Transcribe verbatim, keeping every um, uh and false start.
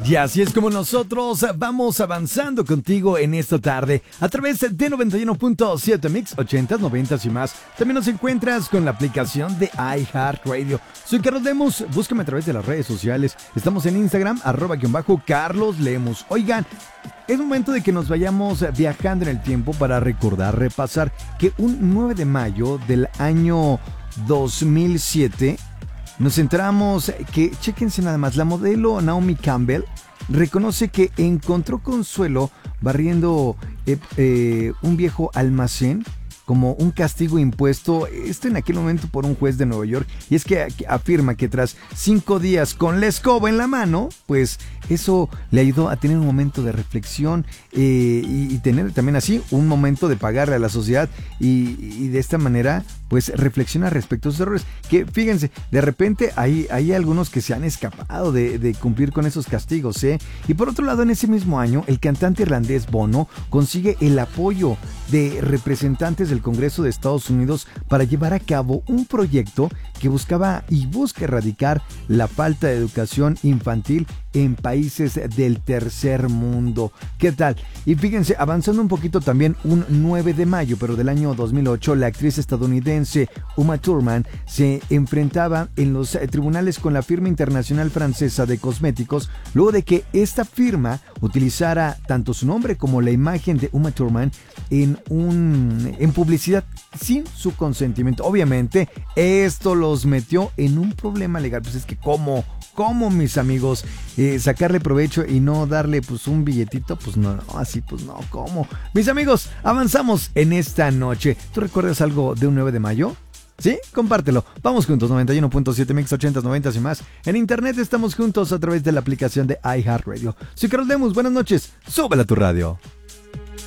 Y así es como nosotros vamos avanzando contigo en esta tarde a través de noventa y uno punto siete Mix, ochentas, noventas y más. También nos encuentras con la aplicación de iHeartRadio. Soy Carlos Lemus, búscame a través de las redes sociales. Estamos en Instagram, arroba guión bajo Carlos Lemus. Oigan, es momento de que nos vayamos viajando en el tiempo para recordar, repasar que un nueve de mayo del año dos mil siete... nos enteramos que, chéquense nada más, la modelo Naomi Campbell reconoce que encontró consuelo barriendo eh, eh, un viejo almacén como un castigo impuesto, esto en aquel momento por un juez de Nueva York, y es que afirma que tras cinco días con la escoba en la mano, pues eso le ayudó a tener un momento de reflexión eh, y, y tener también así un momento de pagarle a la sociedad y, y de esta manera pues reflexiona respecto a sus errores, que fíjense, de repente hay, hay algunos que se han escapado de, de cumplir con esos castigos, ¿eh? Y por otro lado, en ese mismo año, el cantante irlandés Bono consigue el apoyo de representantes del Congreso de Estados Unidos para llevar a cabo un proyecto que buscaba y busca erradicar la falta de educación infantil en países del tercer mundo. ¿Qué tal? Y fíjense, avanzando un poquito también, un nueve de mayo, pero del año dos mil ocho, la actriz estadounidense Uma Thurman se enfrentaba en los tribunales con la firma internacional francesa de cosméticos, luego de que esta firma utilizara tanto su nombre como la imagen de Uma Thurman en, un, en publicidad sin su consentimiento. Obviamente, esto los metió en un problema legal. Pues es que, ¿cómo? ¿Cómo, mis amigos? Eh, sacarle provecho y no darle pues un billetito, pues no, no, así pues no, ¿cómo? Mis amigos, avanzamos en esta noche. ¿Tú recuerdas algo de un nueve de mayo? ¿Sí? Compártelo. Vamos juntos, noventa y uno punto siete Mix, ochentas, noventas y más. En internet estamos juntos a través de la aplicación de iHeartRadio. Soy Carlos Lemus, buenas noches. Súbela a tu radio.